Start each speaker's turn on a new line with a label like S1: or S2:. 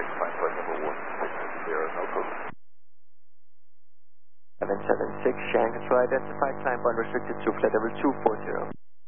S1: flight point number 160, no problem.
S2: 776, Shanghai control identified, climb unrestricted to flight level 240.